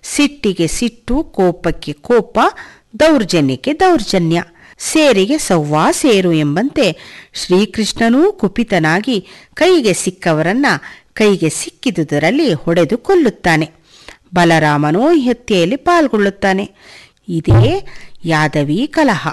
ಸಿಟ್ಟಿಗೆ ಸಿಟ್ಟು, ಕೋಪಕ್ಕೆ ಕೋಪ, ದೌರ್ಜನ್ಯಕ್ಕೆ ದೌರ್ಜನ್ಯ, ಸೇರಿಗೆ ಸವ್ವಾ ಸೇರು ಎಂಬಂತೆ ಶ್ರೀಕೃಷ್ಣನೂ ಕುಪಿತನಾಗಿ ಕೈಗೆ ಸಿಕ್ಕವರನ್ನ ಕೈಗೆ ಸಿಕ್ಕಿದುದರಲ್ಲಿ ಹೊಡೆದು ಕೊಲ್ಲುತ್ತಾನೆ. ಬಲರಾಮನೂ ಈ ಹತ್ಯೆಯಲ್ಲಿ ಪಾಲ್ಗೊಳ್ಳುತ್ತಾನೆ. ಇದೇ ಯಾದವಿ ಕಲಹ.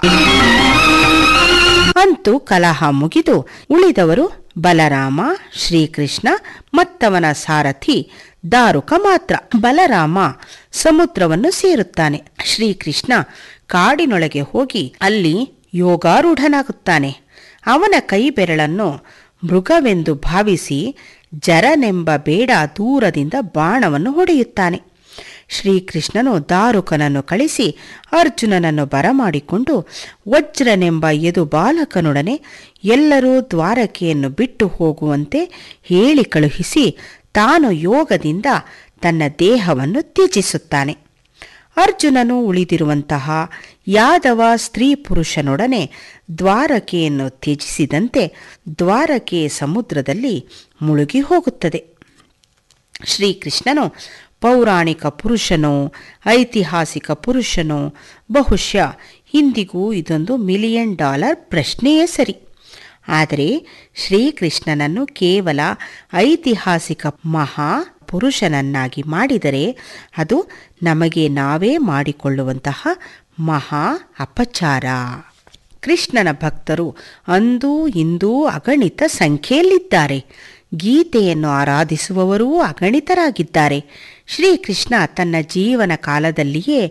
ಅಂತೂ ಕಲಹ ಮುಗಿದು ಉಳಿದವರು ಬಲರಾಮ, ಶ್ರೀಕೃಷ್ಣ ಮತ್ತವನ ಸಾರಥಿ ದಾರುಕ ಮಾತ್ರ. ಬಲರಾಮ ಸಮುದ್ರವನ್ನು ಸೇರುತ್ತಾನೆ. ಶ್ರೀಕೃಷ್ಣ ಕಾಡಿನೊಳಗೆ ಹೋಗಿ ಅಲ್ಲಿ ಯೋಗಾರೂಢನಾಗುತ್ತಾನೆ. ಅವನ ಕೈ ಬೆರಳನ್ನು ಮೃಗವೆಂದು ಭಾವಿಸಿ ಜರನೆಂಬ ಬೇಡ ದೂರದಿಂದ ಬಾಣವನ್ನು ಹೊಡೆಯುತ್ತಾನೆ. ಶ್ರೀಕೃಷ್ಣನು ದಾರುಕನನ್ನು ಕಳಿಸಿ ಅರ್ಜುನನನ್ನು ಬರಮಾಡಿಕೊಂಡು ವಜ್ರನೆಂಬ ಯದು ಬಾಲಕನೊಡನೆ ಎಲ್ಲರೂ ದ್ವಾರಕೆಯನ್ನು ಬಿಟ್ಟು ಹೋಗುವಂತೆ ಹೇಳಿ ಕಳುಹಿಸಿ ತಾನು ಯೋಗದಿಂದ ತನ್ನ ದೇಹವನ್ನು ತ್ಯಜಿಸುತ್ತಾನೆ. ಅರ್ಜುನನು ಉಳಿದಿರುವಂತಹ ಯಾದವ ಸ್ತ್ರೀ ಪುರುಷನೊಡನೆ ದ್ವಾರಕೆಯನ್ನು ತ್ಯಜಿಸಿದಂತೆ ದ್ವಾರಕೆ ಸಮುದ್ರದಲ್ಲಿ ಮುಳುಗಿ ಹೋಗುತ್ತದೆ. ಶ್ರೀಕೃಷ್ಣನು ಪೌರಾಣಿಕ ಪುರುಷನೋ ಐತಿಹಾಸಿಕ ಪುರುಷನೋ ಬಹುಶಃ ಇಂದಿಗೂ ಇದೊಂದು $1 ಮಿಲಿಯನ್ ಪ್ರಶ್ನೆಯೇ ಸರಿ. ಆದರೆ ಶ್ರೀಕೃಷ್ಣನನ್ನು ಕೇವಲ ಐತಿಹಾಸಿಕ ಮಹಾ ಪುರುಷನನ್ನಾಗಿ ಮಾಡಿದರೆ ಅದು ನಮಗೆ ನಾವೇ ಮಾಡಿಕೊಳ್ಳುವಂತಹ ಮಹಾ ಅಪಚಾರ. ಕೃಷ್ಣನ ಭಕ್ತರು ಅಂದೂ ಇಂದೂ ಅಗಣಿತ ಸಂಖ್ಯೆಯಲ್ಲಿದ್ದಾರೆ. ಗೀತೆಯನ್ನು ಆರಾಧಿಸುವವರೂ ಅಗಣಿತರಾಗಿದ್ದಾರೆ. ಶ್ರೀಕೃಷ್ಣ ತನ್ನ ಜೀವನ ಕಾಲದಲ್ಲಿಯೇ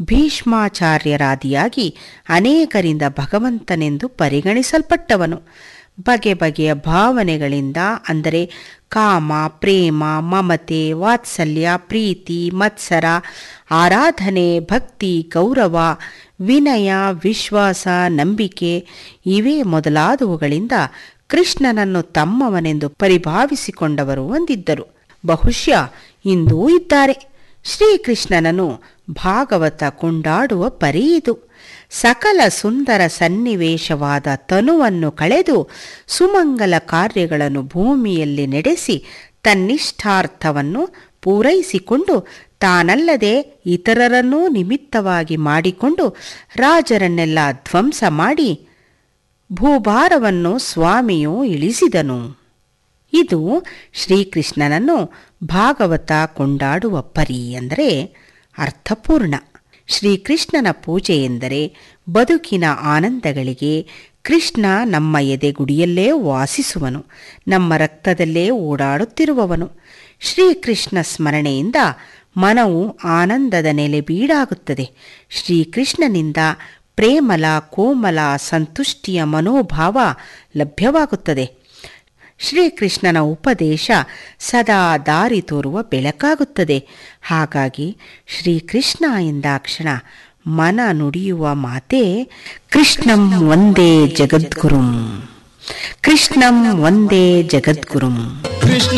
ಭೀಷ್ಮಾಚಾರ್ಯರಾದಿಯಾಗಿ ಅನೇಕರಿಂದ ಭಗವಂತನೆಂದು ಪರಿಗಣಿಸಲ್ಪಟ್ಟವನು. ಬಗೆ ಬಗೆಯ ಭಾವನೆಗಳಿಂದ, ಅಂದರೆ ಕಾಮ, ಪ್ರೇಮ, ಮಮತೆ, ವಾತ್ಸಲ್ಯ, ಪ್ರೀತಿ, ಮತ್ಸರ, ಆರಾಧನೆ, ಭಕ್ತಿ, ಗೌರವ, ವಿನಯ, ವಿಶ್ವಾಸ, ನಂಬಿಕೆ ಇವೇ ಮೊದಲಾದವುಗಳಿಂದ ಕೃಷ್ಣನನ್ನು ತಮ್ಮವನೆಂದು ಪರಿಭಾವಿಸಿಕೊಂಡವರು ಒಂದಿದ್ದರು. ಬಹುಶಃ ಇಂದೂ ಇದ್ದಾರೆ. ಶ್ರೀಕೃಷ್ಣನನ್ನು ಭಾಗವತ ಕೊಂಡಾಡುವ ಪರಿ ಇದು. ಸಕಲ ಸುಂದರ ಸನ್ನಿವೇಶವಾದ ತನುವನ್ನು ಕಳೆದು ಸುಮಂಗಲ ಕಾರ್ಯಗಳನ್ನು ಭೂಮಿಯಲ್ಲಿ ನಡೆಸಿ ತನ್ನಿಷ್ಠಾರ್ಥವನ್ನು ಪೂರೈಸಿಕೊಂಡು ತಾನಲ್ಲದೆ ಇತರರನ್ನೂ ನಿಮಿತ್ತವಾಗಿ ಮಾಡಿಕೊಂಡು ರಾಜರನ್ನೆಲ್ಲ ಧ್ವಂಸ ಮಾಡಿ ಭೂಭಾರವನ್ನು ಸ್ವಾಮಿಯು ಇಳಿಸಿದನು. ಇದು ಶ್ರೀಕೃಷ್ಣನನ್ನು ಭಾಗವತ ಕೊಂಡಾಡುವ ಪರಿ, ಅಂದರೆ ಅರ್ಥಪೂರ್ಣ. ಶ್ರೀಕೃಷ್ಣನ ಪೂಜೆ ಎಂದರೆ ಬದುಕಿನ ಆನಂದಗಳಿಗೆ. ಕೃಷ್ಣ ನಮ್ಮ ಎದೆಗುಡಿಯಲ್ಲೇ ವಾಸಿಸುವನು, ನಮ್ಮ ರಕ್ತದಲ್ಲೇ ಓಡಾಡುತ್ತಿರುವವನು. ಶ್ರೀಕೃಷ್ಣ ಸ್ಮರಣೆಯಿಂದ ಮನವು ಆನಂದದ ನೆಲೆಬೀಡಾಗುತ್ತದೆ. ಶ್ರೀಕೃಷ್ಣನಿಂದ ಪ್ರೇಮಲ, ಕೋಮಲ, ಸಂತುಷ್ಟಿಯ ಮನೋಭಾವ ಲಭ್ಯವಾಗುತ್ತದೆ. ಶ್ರೀಕೃಷ್ಣನ ಉಪದೇಶ ಸದಾ ದಾರಿ ತೋರುವ ಬೆಳಕಾಗುತ್ತದೆ. ಹಾಗಾಗಿ ಶ್ರೀಕೃಷ್ಣ ಎಂದಾಕ್ಷಣ ಮನ ನುಡಿಯುವ ಮಾತೇ ಕೃಷ್ಣಂ ವಂದೇ ಜಗದ್ಗುರುಂ, ಕೃಷ್ಣಂ ವಂದೇ ಜಗದ್ಗುರುಂ. ಕೃಷ್ಣ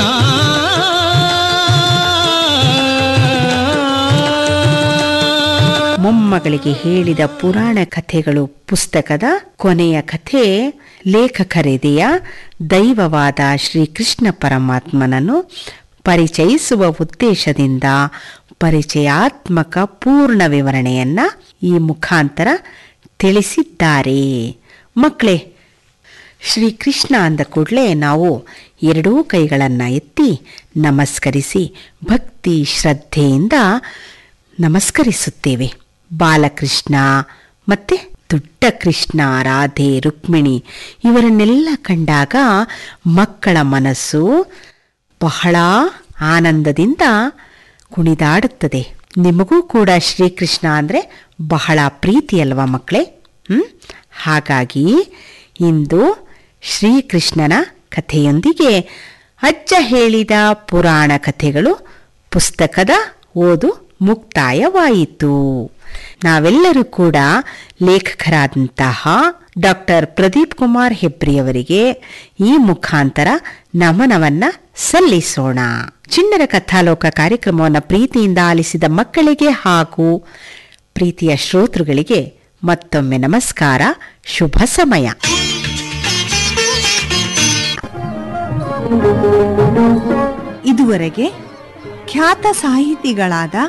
ಮೊಮ್ಮಗಳಿಗೆ ಹೇಳಿದ ಪುರಾಣ ಕಥೆಗಳು ಪುಸ್ತಕದ ಕೊನೆಯ ಕಥೆ ಲೇಖಕರೆದೆಯ ದೈವವಾದ ಶ್ರೀಕೃಷ್ಣ ಪರಮಾತ್ಮನನ್ನು ಪರಿಚಯಿಸುವ ಉದ್ದೇಶದಿಂದ ಪರಿಚಯಾತ್ಮಕ ಪೂರ್ಣ ವಿವರಣೆಯನ್ನ ಈ ಮುಖಾಂತರ ತಿಳಿಸಿದ್ದಾರೆ. ಮಕ್ಕಳೇ, ಶ್ರೀಕೃಷ್ಣ ಅಂದ ಕೂಡಲೇ ನಾವು ಎರಡೂ ಕೈಗಳನ್ನು ಎತ್ತಿ ನಮಸ್ಕರಿಸಿ ಭಕ್ತಿ ಶ್ರದ್ಧೆಯಿಂದ ನಮಸ್ಕರಿಸುತ್ತೇವೆ. ಬಾಲಕೃಷ್ಣ ಮತ್ತೆ ದೊಡ್ಡ ಕೃಷ್ಣ, ರಾಧೆ, ರುಕ್ಮಿಣಿ ಇವರನ್ನೆಲ್ಲ ಕಂಡಾಗ ಮಕ್ಕಳ ಮನಸ್ಸು ಬಹಳ ಆನಂದದಿಂದ ಕುಣಿದಾಡುತ್ತದೆ. ನಿಮಗೂ ಕೂಡ ಶ್ರೀಕೃಷ್ಣ ಅಂದರೆ ಬಹಳ ಪ್ರೀತಿ ಅಲ್ವಾ ಮಕ್ಕಳೇ? ಹಾಗಾಗಿ ಇಂದು ಶ್ರೀಕೃಷ್ಣನ ಕಥೆಯೊಂದಿಗೆ ಅಜ್ಜ ಹೇಳಿದ ಪುರಾಣ ಕಥೆಗಳು ಪುಸ್ತಕದ ಓದು ಮುಕ್ತಾಯವಾಯಿತು. ನಾವೆಲ್ಲರೂ ಕೂಡ ಲೇಖಕರಾದಂತಹ ಡಾಕ್ಟರ್ ಪ್ರದೀಪ್ ಕುಮಾರ್ ಹೆಬ್ರಿಯವರಿಗೆ ಈ ಮುಖಾಂತರ ನಮನವನ್ನ ಸಲ್ಲಿಸೋಣ. ಚಿಣ್ಣರ ಕಥಾಲೋಕ ಕಾರ್ಯಕ್ರಮವನ್ನು ಪ್ರೀತಿಯಿಂದ ಆಲಿಸಿದ ಮಕ್ಕಳಿಗೆ ಹಾಗೂ ಪ್ರೀತಿಯ ಶ್ರೋತೃಗಳಿಗೆ ಮತ್ತೊಮ್ಮೆ ನಮಸ್ಕಾರ, ಶುಭ ಸಮಯ. ಇದುವರೆಗೆ ಖ್ಯಾತ ಸಾಹಿತಿಗಳಾದ